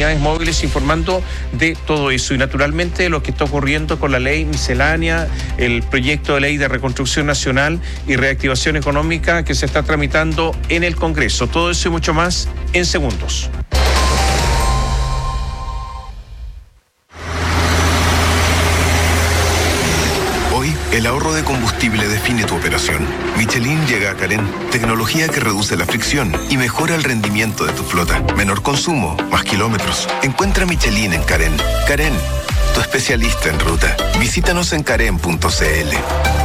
unidades móviles informando de todo eso y naturalmente lo que está ocurriendo con la ley miscelánea, el proyecto de ley de reconstrucción nacional y reactivación económica que se está tramitando en el Congreso. Todo eso y mucho más en segundos. El ahorro de combustible define tu operación. Michelin llega a Carén, tecnología que reduce la fricción y mejora el rendimiento de tu flota. Menor consumo, más kilómetros. Encuentra Michelin en Carén. Carén, tu especialista en ruta. Visítanos en carén.cl.